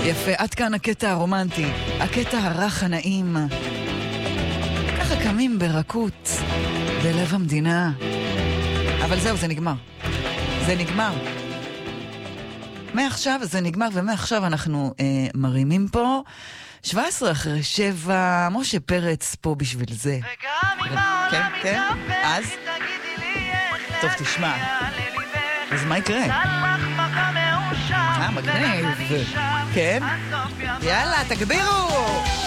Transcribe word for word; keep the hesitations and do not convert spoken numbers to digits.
יפה, עד כאן הקטע הרומנטי, הקטע הרך הנעים. ככה קמים ברכות בלב המדינה. אבל זהו, זה נגמר. זה נגמר. מעכשיו זה נגמר, ומעכשיו אנחנו אה, מרימים פה. שבע עשרה אחרי שבע, משה פרץ פה בשביל זה. כן, כן, אז? טוב, תשמע. אז מה יקרה? אה, מגניב. כן? יאללה, תגבירו!